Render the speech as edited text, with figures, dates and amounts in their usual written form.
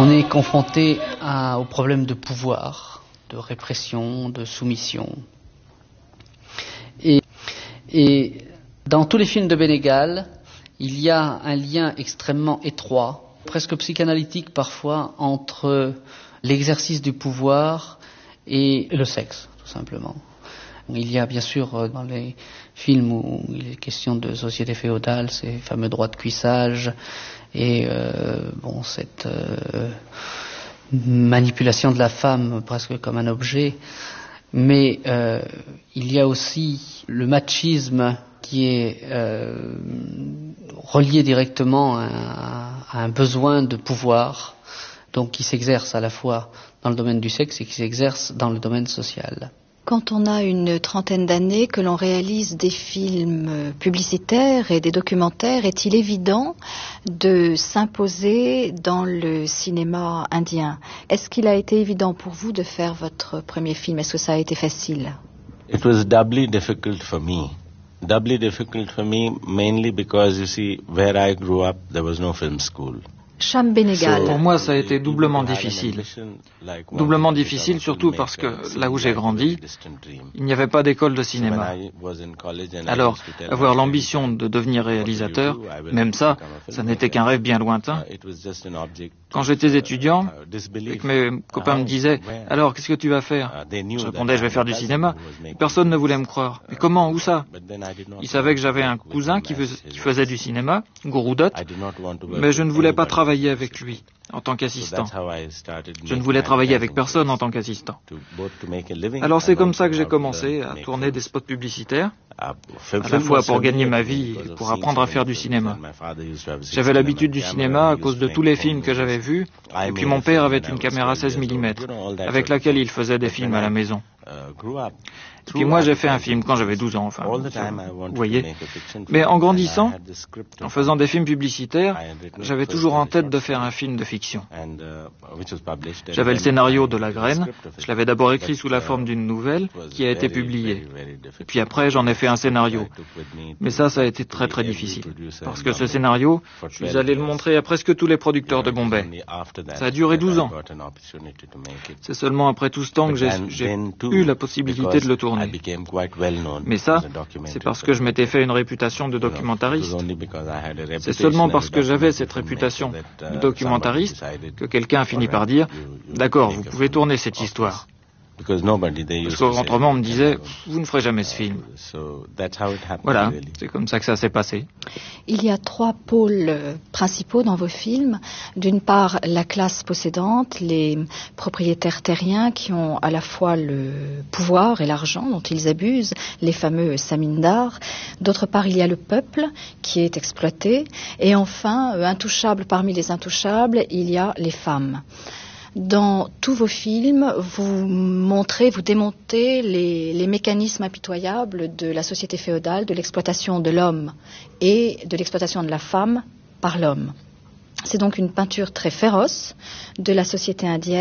On est confronté au problème de pouvoir, de répression, de soumission. Et dans tous les films de Benegal, il y a un lien extrêmement étroit, presque psychanalytique parfois, entre l'exercice du pouvoir et le sexe, tout simplement. Il y a bien sûr dans les films où il est question de société féodale, ces fameux droits de cuissage et cette manipulation de la femme presque comme un objet. Mais il y a aussi le machisme qui est relié directement à un besoin de pouvoir, donc qui s'exerce à la fois dans le domaine du sexe et qui s'exerce dans le domaine social. Quand on a une trentaine d'années, que l'on réalise des films publicitaires et des documentaires, est-il évident de s'imposer dans le cinéma indien? Est-ce qu'il a été évident pour vous de faire votre premier film? Est-ce que ça a été facile? It was doubly difficult for me. Doubly difficult for me mainly because, you see, where I grew up, there was no film school. Cham Benegal. Pour moi, ça a été doublement difficile. Doublement difficile surtout parce que là où j'ai grandi, il n'y avait pas d'école de cinéma. Alors, avoir l'ambition de devenir réalisateur, même ça n'était qu'un rêve bien lointain. Quand j'étais étudiant, et que mes copains me disaient « Alors, qu'est-ce que tu vas faire ?» Je répondais « Je vais faire du cinéma ». Personne ne voulait me croire. « Mais comment? Où ça ?» Ils savaient que j'avais un cousin qui faisait du cinéma, Guru Dutt, mais je ne voulais pas travailler avec lui en tant qu'assistant. Je ne voulais travailler avec personne en tant qu'assistant. Alors c'est comme ça que j'ai commencé à tourner des spots publicitaires, à la fois pour gagner ma vie et pour apprendre à faire du cinéma. J'avais l'habitude du cinéma à cause de tous les films que j'avais vus, et puis mon père avait une caméra 16 mm, avec laquelle il faisait des films à la maison. Et puis moi j'ai fait un film quand j'avais 12 ans, enfin, vous voyez. Mais en grandissant, en faisant des films publicitaires, j'avais toujours en tête de faire un film de fiction. J'avais le scénario de La Graine, je l'avais d'abord écrit sous la forme d'une nouvelle qui a été publiée. Et puis après j'en ai fait un scénario. Mais ça a été très très difficile. Parce que ce scénario, je suis allé le montrer à presque tous les producteurs de Bombay. Ça a duré 12 ans. C'est seulement après tout ce temps que j'ai eu la possibilité de le tourner. Mais ça, c'est parce que je m'étais fait une réputation de documentariste. C'est seulement parce que j'avais cette réputation de documentariste que quelqu'un a fini par dire « D'accord, vous pouvez tourner cette histoire ». Parce qu'autrement, on me disait « Vous ne ferez jamais ce film ». Voilà, c'est comme ça que ça s'est passé. Il y a 3 pôles principaux dans vos films. D'une part, la classe possédante, les propriétaires terriens qui ont à la fois le pouvoir et l'argent dont ils abusent, les fameux samindars. D'autre part, il y a le peuple qui est exploité. Et enfin, intouchable parmi les intouchables, il y a les femmes. Dans tous vos films, vous démontez les mécanismes impitoyables de la société féodale, de l'exploitation de l'homme et de l'exploitation de la femme par l'homme. C'est donc une peinture très féroce de la société indienne.